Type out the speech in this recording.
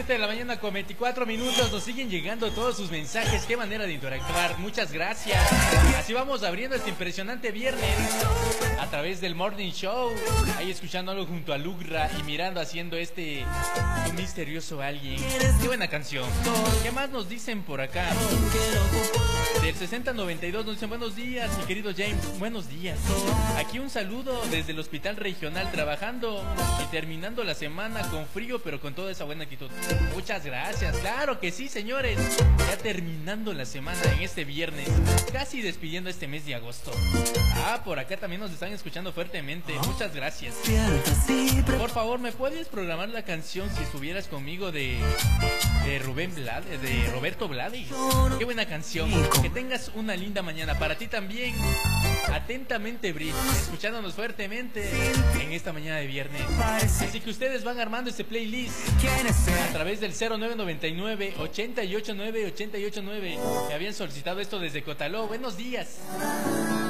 7 de la mañana con 24 minutos. Nos siguen llegando todos sus mensajes. Qué manera de interactuar. Muchas gracias. Así vamos abriendo este impresionante viernes a través del Morning Show. Ahí escuchándolo junto a Lugra y mirando, haciendo un misterioso alguien. Qué buena canción. ¿Qué más nos dicen por acá? Del 6092 nos dicen buenos días, mi querido James. Buenos días. Aquí un saludo desde el hospital regional, trabajando y terminando la semana con frío, pero con toda esa buena actitud. Muchas gracias. Claro que sí, señores. Ya terminando la semana en este viernes, casi despidiendo este mes de agosto. Por acá también nos están escuchando fuertemente. Muchas gracias. Por favor, ¿me puedes programar la canción Si estuvieras conmigo de Roberto Blades? Qué buena canción. Que tengas una linda mañana. Para ti también. Atentamente, Brit, escuchándonos fuertemente en esta mañana de viernes. Así que ustedes van armando este playlist a través del 0999 889 889. Me habían solicitado esto desde Cotaló. Buenos días.